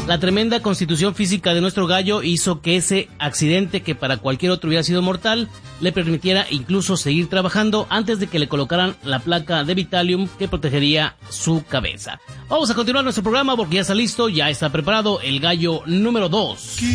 La tremenda constitución física de nuestro gallo hizo que ese accidente, que para cualquier otro hubiera sido mortal, le permitiera incluso seguir trabajando antes de que le colocaran la placa de Vitalium que protegería su cabeza. Vamos a continuar nuestro programa porque ya está listo, ya está preparado el gallo número 2.